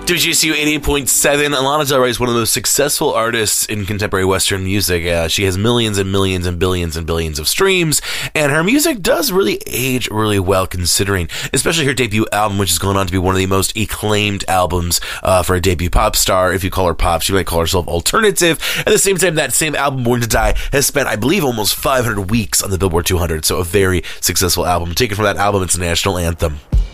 WGSU 88.7. Lana Del Rey is one of the most successful artists in contemporary Western music. She has millions and millions and billions of streams, and her music does really age really well, considering, especially her debut album, which has gone on to be one of the most acclaimed albums for a debut pop star. If you call her pop, she might call herself alternative. At the same time, that same album, Born to Die, has spent, I believe, almost 500 weeks on the Billboard 200, so a very successful album. Taken from that album, it's a national anthem.